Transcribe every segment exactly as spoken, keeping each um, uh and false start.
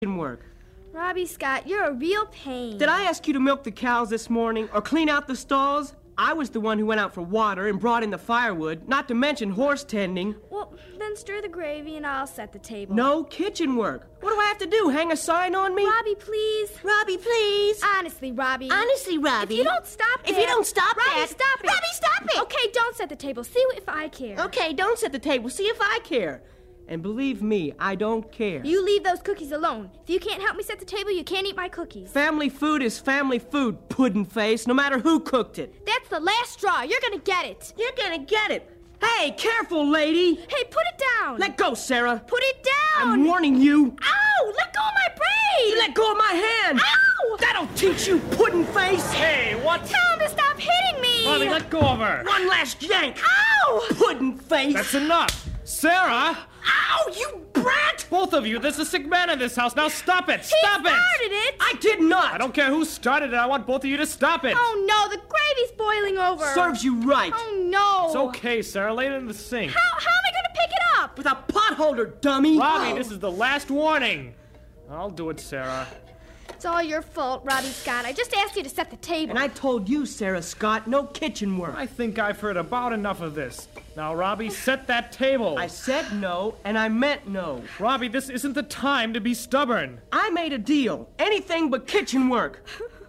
work. Robbie Scott, you're a real pain. Did I ask you to milk the cows this morning or clean out the stalls? I was the one who went out for water and brought in the firewood, not to mention horse tending. Well, then stir the gravy and I'll set the table. No kitchen work. What do I have to do, hang a sign on me? Robbie, please. Robbie, please. Honestly, Robbie. Honestly, Robbie. If you don't stop If that- you don't stop Robbie, that- stop it. Robbie, stop it. Okay, don't set the table. See if I care. Okay, don't set the table. See if I care. And believe me, I don't care. You leave those cookies alone. If you can't help me set the table, you can't eat my cookies. Family food is family food, puddin' face, no matter who cooked it. That's the last straw. You're gonna get it. You're gonna get it. Hey, careful, lady. Hey, put it down. Let go, Sarah. Put it down. I'm warning you. Ow! Let go of my braid. You let go of my hand. Ow! That'll teach you, puddin' face. Hey, what? Tell him to stop hitting me. Robbie, let go of her. One last yank. Ow! Puddin' face. That's enough. Sarah! Ow, you brat! Both of you, there's a sick man in this house. Now stop it! He Stop started it! it. I did not. I don't care who started it. I want both of you to stop it. Oh, no, the gravy's boiling over. Serves you right. Oh, no. It's okay, Sarah. Lay it in the sink. How, how am I going to pick it up? With a pot holder, dummy. Robbie, Oh. this is the last warning. I'll do it, Sarah. It's all your fault, Robbie Scott. I just asked you to set the table. And I told you, Sarah Scott, no kitchen work. I think I've heard about enough of this. Now, Robbie, set that table. I said no, and I meant no. Robbie, this isn't the time to be stubborn. I made a deal. Anything but kitchen work.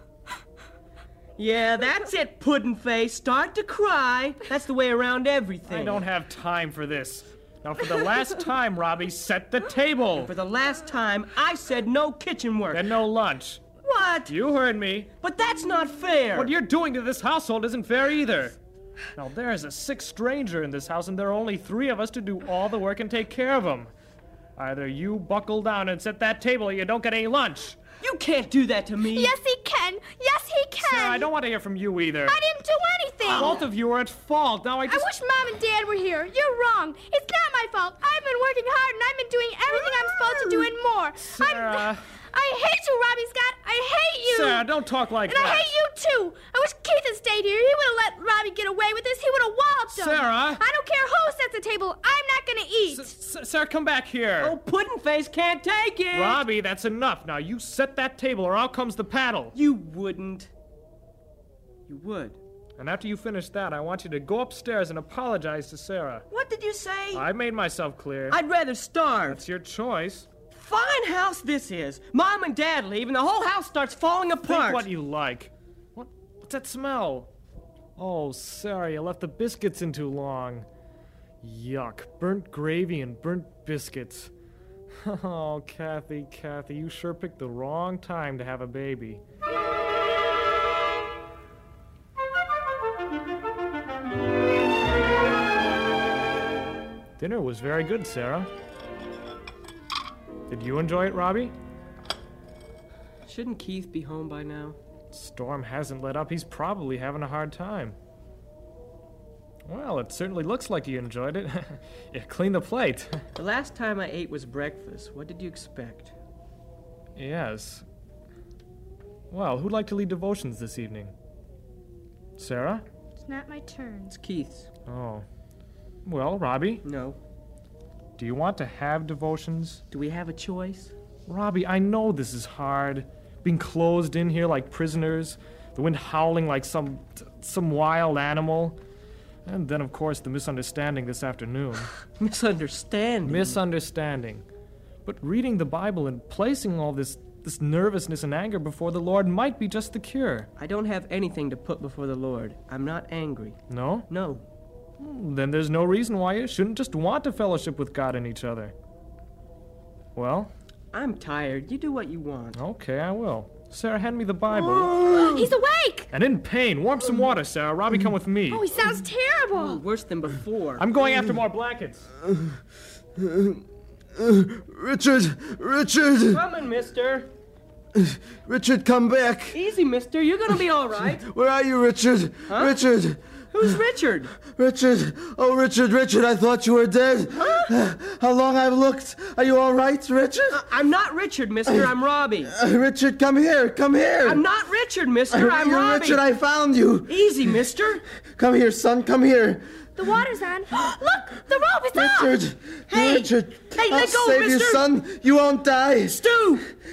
Yeah, that's it, puddin' face. Start to cry. That's the way around everything. I don't have time for this. Now, for the last time, Robbie, set the table. For the last time, I said no kitchen work. And no lunch. What? You heard me. But that's not fair. What you're doing to this household isn't fair either. Now, there's a sick stranger in this house, and there are only three of us to do all the work and take care of him. Either you buckle down and set that table, or you don't get any lunch. You can't do that to me. Yes, he can. Yes, he can. Sarah, I don't want to hear from you either. I didn't do anything. Both of you are at fault. Now I I just... wish Mom and Dad were here. You're wrong. It's not my fault. I've been working hard, and I've been doing everything I'm supposed to do and more. Sarah. I'm... I hate you, Robbie Scott. I hate you. Sarah, don't talk like and that. I hate you, too. I wish Keith had stayed here. He would have let Robbie get away with this. He would have walloped him. Sarah. I don't care who sets the table. I'm not going to eat. S- S- Sarah, come back here. Oh, puddin' face can't take it. Robbie, that's enough. Now you set that table, or out comes the paddle. You wouldn't. You would. And after you finish that, I want you to go upstairs and apologize to Sarah. What did you say? I made myself clear. I'd rather starve. It's your choice. Fine house this is. Mom and Dad leave, and the whole house starts falling apart. Think what you like. What? What's that smell? Oh, Sarah, you left the biscuits in too long. Yuck. Burnt gravy and burnt biscuits. Oh, Kathy, Kathy, you sure picked the wrong time to have a baby. Dinner was very good, Sarah. Did you enjoy it, Robbie? Shouldn't Keith be home by now? Storm hasn't let up. He's probably having a hard time. Well, it certainly looks like you enjoyed it. Yeah, clean the plate. The last time I ate was breakfast. What did you expect? Yes. Well, who'd like to lead devotions this evening? Sarah? It's not my turn. It's Keith's. Oh. Well, Robbie, No. do you want to have devotions? Do we have a choice? Robbie, I know this is hard. Being closed in here like prisoners, the wind howling like some some wild animal. And then, of course, the misunderstanding this afternoon. Misunderstanding. Misunderstanding. But reading the Bible and placing all this, this nervousness and anger before the Lord might be just the cure. I don't have anything to put before the Lord. I'm not angry. No? No. Then there's no reason why you shouldn't just want to fellowship with God and each other. Well, I'm tired. You do what you want. okay, I will. Sarah, hand me the Bible. He's awake. And in pain. Warm some water, Sarah. Robbie, come with me. Oh, he sounds Oh, terrible. worse than before. I'm going after more blankets. Richard! Richard! coming, mister. Richard, come back! Easy, mister. You're gonna be all right. Where are you, Richard? Huh? Richard! Who's Richard? Richard! Oh, Richard, Richard, I thought you were dead. Huh? How long I've looked. Are you all right, Richard? I- I'm not Richard, mister. I'm Robbie. Uh, Richard, come here, come here. I'm not Richard, mister. I'm You're Robbie. Richard, I found you. Easy, mister. Come here, son, come here. The water's on. Look, the rope is off. Richard! Hey! Richard! Hey, I'll let go, save you, mister! son! You won't die! Stu!